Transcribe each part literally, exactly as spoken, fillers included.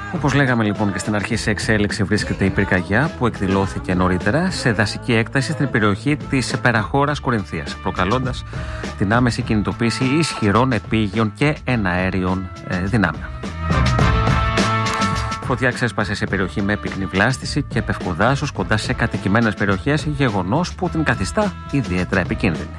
Όπως λέγαμε λοιπόν και στην αρχή, σε εξέλιξη βρίσκεται η πυρκαγιά που εκδηλώθηκε νωρίτερα σε δασική έκταση στην περιοχή της Περαχώρας Κορινθίας, προκαλώντας την άμεση κινητοποίηση ισχυρών επίγειων και εναέριων ε, δυνάμεων. Φωτιά ξέσπασε σε περιοχή με πυκνή βλάστηση και πευκοδάσος κοντά σε κατοικημένες περιοχές, γεγονός που την καθιστά ιδιαίτερα επικίνδυνη.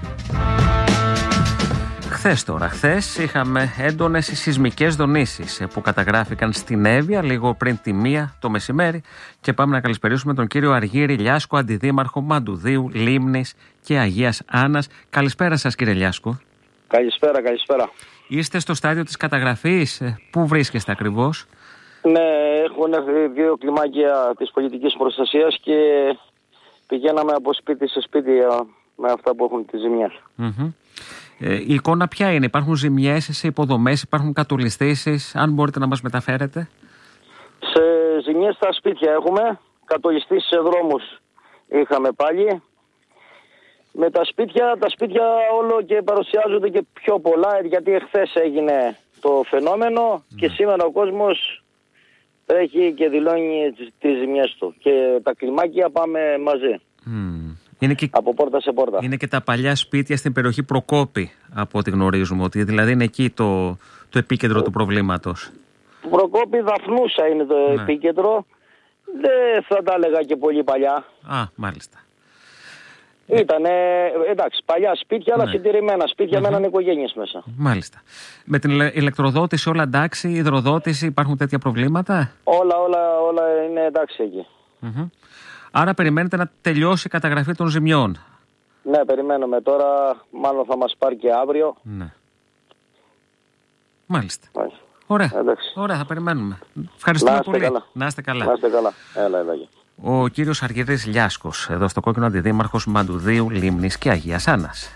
Χθες τώρα, χθες είχαμε έντονες σεισμικές δονήσεις που καταγράφηκαν στην Εύβοια λίγο πριν τη μία το μεσημέρι και πάμε να καλησπερίσουμε τον κύριο Αργύρη Λιάσκο, αντιδήμαρχο Μαντουδίου, Λίμνης και Αγίας Άννας. Καλησπέρα σας κύριε Λιάσκο. Καλησπέρα, καλησπέρα. Είστε στο στάδιο της καταγραφής, πού βρίσκεστε ακριβώς? Ναι, έχουν έρθει δύο κλιμάκια της πολιτικής προστασίας και πηγαίναμε από σπίτι σε σπίτι με αυτά που έχουν τις ζημιές. Mm-hmm. Ε, η εικόνα ποια είναι? Υπάρχουν ζημιές σε υποδομές, υπάρχουν κατολιστήσεις, αν μπορείτε να μας μεταφέρετε? Σε ζημιές στα σπίτια έχουμε, κατολιστήσεις σε δρόμους είχαμε πάλι. Με τα σπίτια, τα σπίτια όλο και παρουσιάζονται και πιο πολλά, γιατί εχθές έγινε το φαινόμενο mm. και σήμερα ο κόσμος έχει και δηλώνει τις ζημιές του. Και τα κλιμάκια πάμε μαζί. Mm. Είναι και, από πόρτα σε πόρτα. Είναι και τα παλιά σπίτια στην περιοχή Προκόπη, από ό,τι γνωρίζουμε, ότι δηλαδή είναι εκεί το, το επίκεντρο του προβλήματος. Προκόπη Δαφνούσα είναι το ναι. επίκεντρο. Δεν θα τα έλεγα και πολύ παλιά. Α, μάλιστα. Ήτανε, εντάξει, παλιά σπίτια, ναι. αλλά συντηρημένα σπίτια mm-hmm. με έναν οικογένειες μέσα. Μάλιστα. Με την ηλεκτροδότηση όλα εντάξει, υδροδότηση, υπάρχουν τέτοια προβλήματα? Όλα, όλα, όλα είναι εντάξει εκεί. Mm-hmm. Άρα περιμένετε να τελειώσει η καταγραφή των ζημιών? Ναι, περιμένουμε τώρα, μάλλον θα μας πάρει και αύριο. Ναι. Μάλιστα. Μάλιστα. Ωραία. Εντάξει. Ωραία, θα περιμένουμε. Ευχαριστούμε να πολύ. Καλά. Να είστε καλά. Να είστε καλά. Έλα, έλα. Ο κύριος Αργύρης Λιάσκος, εδώ στο Κόκκινο, αντιδήμαρχος Μαντουδίου, Λίμνης και Αγίας Άννας.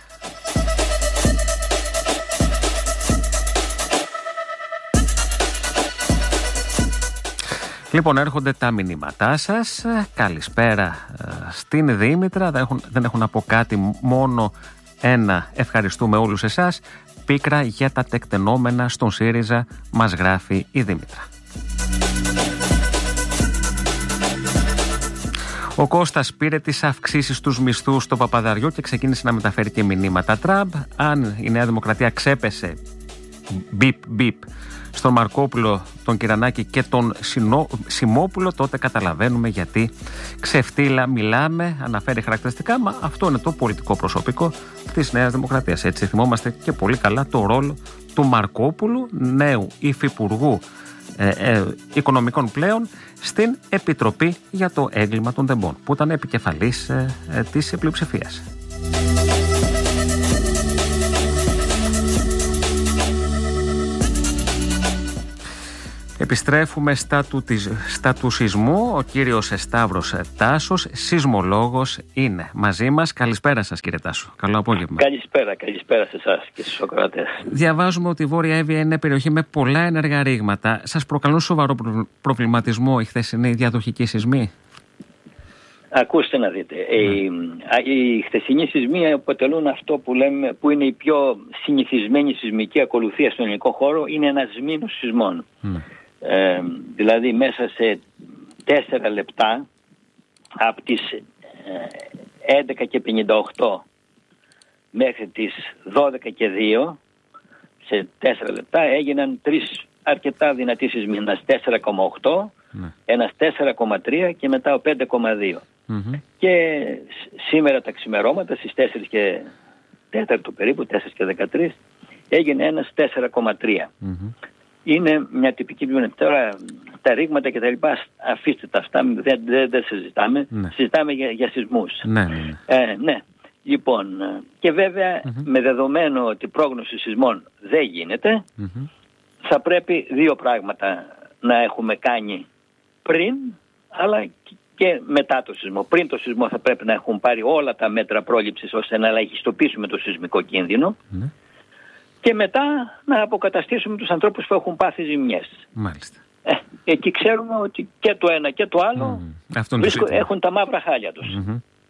Λοιπόν, έρχονται τα μηνύματά σας. Καλησπέρα στην Δήμητρα. Δεν έχουν, δεν έχουν να πω κάτι, μόνο ένα. Ευχαριστούμε όλους εσάς. Πίκρα για τα τεκτενόμενα στον ΣΥΡΙΖΑ, μας γράφει η Δήμητρα. Ο Κώστας πήρε τις αυξήσεις στους μισθούς στο Παπαδαριό και ξεκίνησε να μεταφέρει και μηνύματα Τραμπ. Αν η Νέα Δημοκρατία ξέπεσε μπιπ μπιπ στον Μαρκόπουλο, τον Κυρανάκη και τον Συνο... Σιμόπουλο, τότε καταλαβαίνουμε γιατί ξεφτύλα μιλάμε. Αναφέρει χαρακτηριστικά, μα αυτό είναι το πολιτικό προσωπικό της Νέας Δημοκρατίας. Έτσι θυμόμαστε και πολύ καλά το ρόλο του Μαρκόπουλου, νέου υφυπουργού ε, ε, οικονομικών πλέον, στην Επιτροπή για το έγκλημα των τεμπών, που ήταν επικεφαλής ε, ε, της πλειοψηφίας. Επιστρέφουμε στα του, της, στα του σεισμού. Ο κύριος Σταύρος Τάσος, σεισμολόγος, είναι μαζί μας. Καλησπέρα σας κύριε Τάσο. Καλό απόγευμα. Καλησπέρα, καλησπέρα σε εσάς και στους ακροατές. Διαβάζουμε ότι η Βόρεια Εύβοια είναι περιοχή με πολλά ενεργά ρήγματα. Σας προκαλούν σοβαρό προβληματισμό οι χθεσινοί διαδοχικοί σεισμοί? Ακούστε να δείτε. Mm. Οι, οι χθεσινοί σεισμοί αποτελούν αυτό που, λέμε, που είναι η πιο συνηθισμένη σεισμική ακολουθία στον ελληνικό χώρο. Είναι ένας μήνος σεισμών. Mm. Ε, δηλαδή μέσα σε τέσσερα λεπτά από τις έντεκα και πενήντα οκτώ μέχρι τις δώδεκα και δύο, σε τέσσερα λεπτά έγιναν τρεις αρκετά δυνατοί σεισμοί. Ένας τέσσερα κόμμα οκτώ, mm. ένας τέσσερα κόμμα τρία και μετά ο πέντε κόμμα δύο. Mm-hmm. Και σήμερα τα ξημερώματα στις τέσσερα και τέσσερα περίπου, τέσσερα και δεκατρείς, έγινε ένας τέσσερα κόμμα τρία. Mm-hmm. Είναι μια τυπική βιβλία. Τώρα τα ρήγματα και τα λοιπά, αφήστε τα αυτά, δεν, δεν, δεν συζητάμε. Ναι. Συζητάμε για, για σεισμούς. Ναι, ναι. Ε, ναι. Λοιπόν, και βέβαια mm-hmm. με δεδομένο ότι η πρόγνωση σεισμών δεν γίνεται, mm-hmm. θα πρέπει δύο πράγματα να έχουμε κάνει πριν, αλλά και μετά το σεισμό. Πριν το σεισμό θα πρέπει να έχουν πάρει όλα τα μέτρα πρόληψης ώστε να ελαχιστοποιήσουμε το σεισμικό κίνδυνο. Mm-hmm. Και μετά να αποκαταστήσουμε τους ανθρώπους που έχουν πάθει ζημιές. Μάλιστα. Ε, εκεί ξέρουμε ότι και το ένα και το άλλο mm. βρίσκω, έχουν τα μαύρα χάλια τους. Mm-hmm.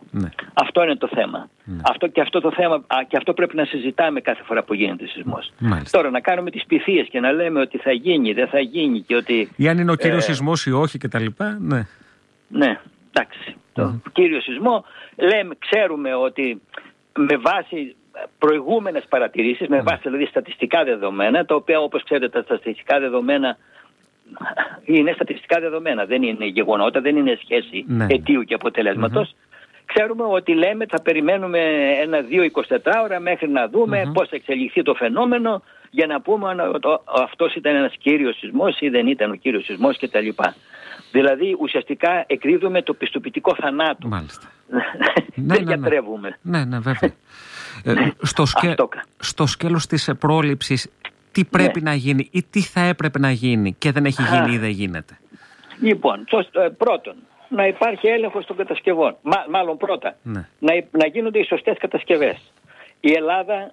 Ναι. Αυτό είναι το θέμα. Ναι. Αυτό, και, αυτό το θέμα α, και αυτό πρέπει να συζητάμε κάθε φορά που γίνεται σεισμός. Μάλιστα. Τώρα να κάνουμε τις πυθίες και να λέμε ότι θα γίνει, δεν θα γίνει και ότι... Ή αν είναι ο κύριος ε, σεισμός ή όχι κτλ. Ναι. Ναι, εντάξει. Mm. Το κύριο σεισμό λέμε, ξέρουμε ότι με βάση προηγούμενες παρατηρήσεις, με βάση δηλαδή στατιστικά δεδομένα, τα οποία όπως ξέρετε τα στατιστικά δεδομένα είναι στατιστικά δεδομένα, δεν είναι γεγονότα, δεν είναι σχέση ναι. αιτίου και αποτελέσματος. Mm-hmm. Ξέρουμε ότι λέμε θα περιμένουμε ένα δύο εικοσιτέσσερα ώρα μέχρι να δούμε mm-hmm. πώς θα εξελιχθεί το φαινόμενο για να πούμε αν αυτός ήταν ένας κύριος σεισμός ή δεν ήταν ο κύριος σεισμός κτλ. Δηλαδή ουσιαστικά εκδίδουμε το πιστοποιητικό θανάτου. Μάλιστα. Δεν γιατρεύουμε. Ναι, ναι, βέβαια. ε, στο, σκε... στο σκέλος της πρόληψης τι πρέπει ναι. να γίνει ή τι θα έπρεπε να γίνει και δεν έχει γίνει ή δεν γίνεται? Λοιπόν, πρώτον, να υπάρχει έλεγχος των κατασκευών. Μα, μάλλον πρώτα, ναι. να, να γίνονται οι σωστές κατασκευές. Η Ελλάδα,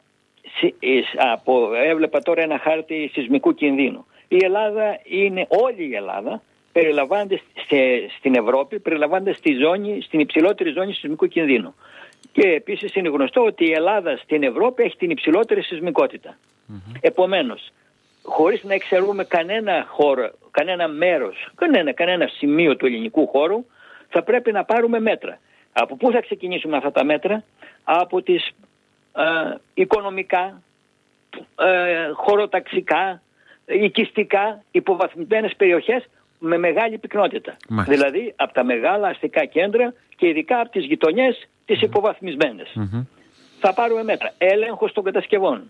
από, έβλεπα τώρα ένα χάρτη σεισμικού κινδύνου. Η Ελλάδα είναι, όλη η Ελλάδα, περιλαμβάνεται στην Ευρώπη, περιλαμβάνεται στη ζώνη, στην υψηλότερη ζώνη σεισμικού κινδύνου. Και επίσης είναι γνωστό ότι η Ελλάδα στην Ευρώπη έχει την υψηλότερη σεισμικότητα. Mm-hmm. Επομένως, χωρίς να εξαιρούμε κανένα χώρο, κανένα μέρος, κανένα, κανένα σημείο του ελληνικού χώρου, θα πρέπει να πάρουμε μέτρα. Από πού θα ξεκινήσουμε αυτά τα μέτρα? Από τις ε, οικονομικά, ε, χωροταξικά, οικιστικά υποβαθμισμένες περιοχές με μεγάλη πυκνότητα. Μάλιστα. Δηλαδή από τα μεγάλα αστικά κέντρα και ειδικά από τις γειτονιές τις mm-hmm. υποβαθμισμένες. Mm-hmm. Θα πάρουμε μέτρα. Έλεγχος των κατασκευών.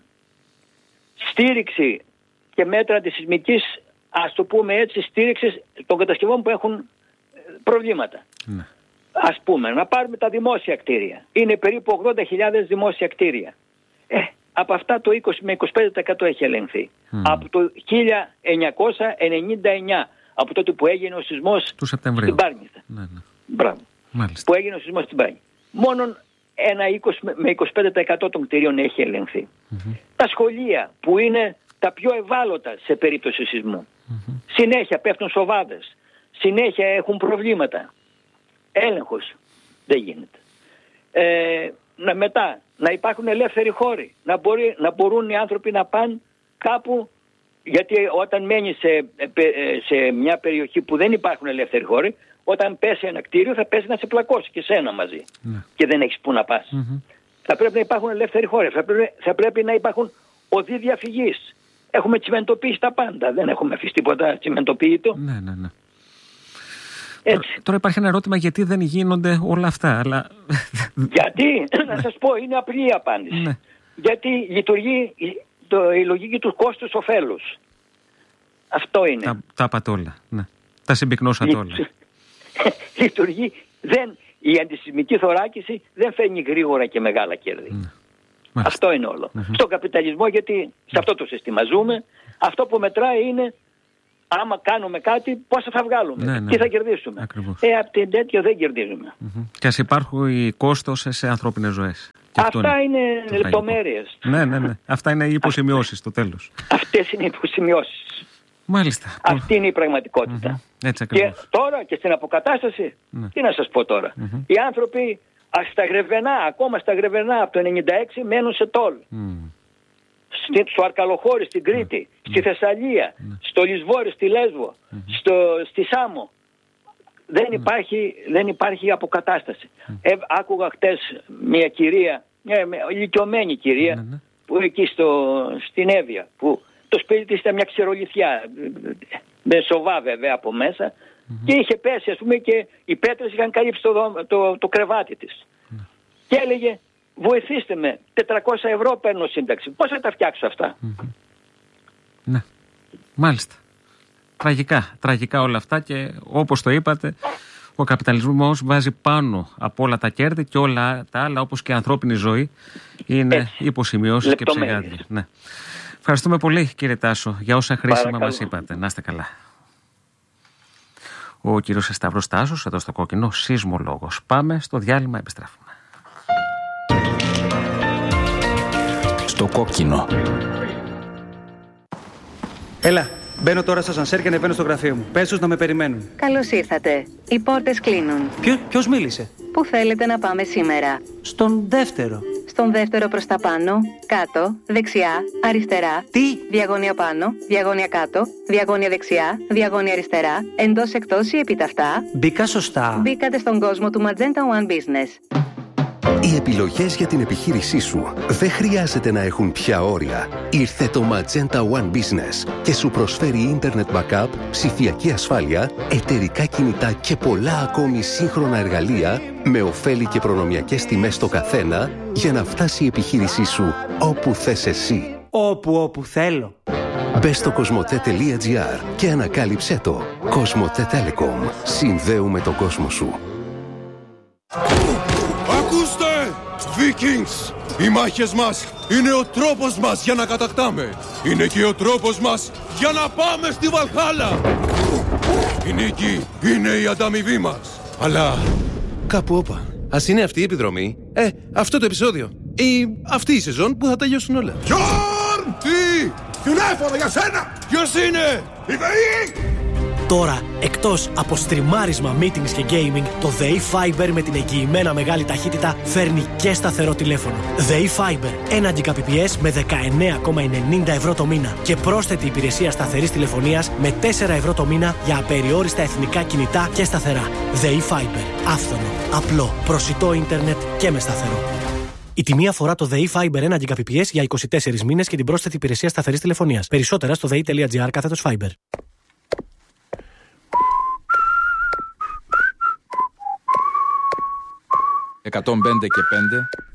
Στήριξη και μέτρα της σεισμικής, ας το πούμε έτσι, στήριξη των κατασκευών που έχουν προβλήματα. Mm. Ας πούμε, να πάρουμε τα δημόσια κτίρια. Είναι περίπου ογδόντα χιλιάδες δημόσια κτίρια. Ε, από αυτά το είκοσι με είκοσι πέντε τοις εκατό έχει ελεγχθεί. Mm. Από το χίλια εννιακόσια ενενήντα εννιά, από τότε που έγινε ο σεισμός στην Πάρνηθα. Ναι, ναι. Μπράβο. Μάλιστα. Που έγινε ο σεισμός στην Πάρνηθα. Μόνον ένα είκοσι με είκοσι πέντε τοις εκατό των κτίριων έχει ελεγχθεί. Mm-hmm. Τα σχολεία που είναι τα πιο ευάλωτα σε περίπτωση σεισμού. Mm-hmm. Συνέχεια πέφτουν σοβάδες. Συνέχεια έχουν προβλήματα. Έλεγχος δεν γίνεται. Ε, να, μετά να υπάρχουν ελεύθεροι χώροι. Να, μπορεί, να μπορούν οι άνθρωποι να πάνε κάπου, γιατί όταν μένεις σε, σε μια περιοχή που δεν υπάρχουν ελεύθεροι χώροι, όταν πέσει ένα κτίριο θα πέσει να σε πλακώσει και σένα μαζί. Mm. Και δεν έχεις που να πας. Mm-hmm. Θα πρέπει να υπάρχουν ελεύθεροι χώροι. Θα πρέπει, θα πρέπει να υπάρχουν οδοί διαφυγής. Έχουμε τσιμεντοποιήσει τα πάντα. Δεν έχουμε αφήσει τίποτα τσιμεντοποιητό. Ναι, ναι, ναι. Έτσι. Τώρα υπάρχει ένα ερώτημα γιατί δεν γίνονται όλα αυτά. Αλλά... Γιατί, να σας πω, είναι απλή η απάντηση. Ναι. Γιατί λειτουργεί το, η λογική του κόστους ωφέλους. Αυτό είναι. Τα, τα είπατε όλα. Ναι. Τα συμπυκνώσατε όλα. Λειτουργεί. Δεν, η αντισεισμική θωράκιση δεν φέρνει γρήγορα και μεγάλα κέρδη. Ναι. Αυτό είναι όλο. Mm-hmm. Στον καπιταλισμό, γιατί σε αυτό το σύστημα ζούμε, αυτό που μετράει είναι άμα κάνουμε κάτι, πόσα θα βγάλουμε, ναι, ναι. τι θα κερδίσουμε. Ακριβώς. Ε, από την τέτοιο δεν κερδίζουμε. Mm-hmm. Και ας υπάρχουν κόστος σε ανθρώπινες ζωές. Αυτά είναι, είναι λεπτομέρειες. Ναι, ναι, ναι. Αυτά είναι οι υποσημειώσεις στο τέλος. Αυτές είναι οι υποσημειώσεις. Μάλιστα. Αυτή είναι η πραγματικότητα. Mm-hmm. Έτσι ακριβώς. Και τώρα και στην αποκατάσταση, mm. τι να σας πω τώρα. Mm-hmm. Οι άνθρωποι στα Γρεβενά, ακόμα στα Γρεβενά από το ενενήντα έξι μένουν σε τόλ. Mm. Στο Αρκαλοχώρι, στην Κρήτη, mm. στη Θεσσαλία, mm. στο Λισβόρι, στη Λέσβο, mm. στο, στη Σάμο. Δεν, mm. υπάρχει, δεν υπάρχει αποκατάσταση. Mm. Ε, άκουγα χτες μια κυρία, μια ηλικιωμένη κυρία, mm. που εκεί στο, στην Εύβοια, που το σπίτι της ήταν μια ξερολιθιά, με σοβά βέβαια από μέσα, mm-hmm. και είχε πέσει, ας πούμε, και οι πέτρες είχαν καλύψει το, το, το κρεβάτι της. Mm. Και έλεγε, βοηθήστε με, τετρακόσια ευρώ παίρνω σύνταξη. Πώς θα τα φτιάξω αυτά? Mm-hmm. Ναι, μάλιστα. Τραγικά, τραγικά όλα αυτά και όπως το είπατε, ο καπιταλισμός βάζει πάνω από όλα τα κέρδη και όλα τα άλλα, όπως και η ανθρώπινη ζωή, είναι έτσι, υποσημειώσεις και ψεγάδια. Ναι. Ευχαριστούμε πολύ, κύριε Τάσο, για όσα χρήσιμα μας είπατε. Να είστε καλά. Ο κύριος Σταύρος Τάσος, εδώ στο Κόκκινο, σεισμολόγος. Πάμε στο διάλειμμα, επιστρέφουμε. Στο Κόκκινο. Έλα, Μπαίνω τώρα στο σανσέρ και ανεβαίνω στο γραφείο μου. Πες τους να με περιμένουν. Καλώς ήρθατε. Οι πόρτες κλείνουν. Ποιο, ποιος μίλησε? Πού θέλετε να πάμε σήμερα? Στον δεύτερο. Στον δεύτερο προς τα πάνω, κάτω, δεξιά, αριστερά. Τι? Διαγώνια πάνω, διαγώνια κάτω, διαγώνια δεξιά, διαγώνια αριστερά, εντός εκτός ή επιταυτά. Μπήκα σωστά. Μπήκατε στον κόσμο του Magenta One Business. Οι επιλογές για την επιχείρησή σου δεν χρειάζεται να έχουν πια όρια. Ήρθε το Magenta One Business και σου προσφέρει Internet Backup, ψηφιακή ασφάλεια, εταιρικά κινητά και πολλά ακόμη σύγχρονα εργαλεία με ωφέλη και προνομιακές τιμές στο καθένα για να φτάσει η επιχείρησή σου όπου θες εσύ. Όπου όπου θέλω. Μπες στο κοσμοτέ τελεία τζι άρ και ανακάλυψέ το. Κοσμοτέ Telecom. Συνδέουμε τον κόσμο σου. Ακούστε! Vikings! Οι μάχες μας είναι ο τρόπος μας για να κατακτάμε. Είναι και ο τρόπος μας για να πάμε στη Βαλχάλα. Η νίκη είναι η ανταμοιβή μας. Αλλά κάπου όπα. Ας είναι αυτή η επιδρομή. Ε, αυτό το επεισόδιο. Ή αυτή η σεζόν που θα τελειώσουν όλα. Γιόρν! Τι! Τηλέφωνο για σένα! Ποιος είναι? Η ΔΕΗ! Τώρα, εκτός από στριμάρισμα, meetings και gaming, το ΔΕΗ Fiber με την εγγυημένα μεγάλη ταχύτητα φέρνει και σταθερό τηλέφωνο. ΔΕΗ Fiber, ένα Gbps με δεκαεννέα κόμμα ενενήντα ευρώ το μήνα και πρόσθετη υπηρεσία σταθερής τηλεφωνίας με τέσσερα ευρώ το μήνα για απεριόριστα εθνικά κινητά και σταθερά. ΔΕΗ Fiber, άφθονο, απλό, προσιτό ίντερνετ και με σταθερό. Η τιμή αφορά το ΔΕΗ Fiber ένα Gbps για είκοσι τέσσερις μήνες και την πρόσθετη υπηρεσία σταθερής τηλεφωνίας. Περισσότερα στο δei.gr κάθετος Fiber. εκατόν πέντε και πέντε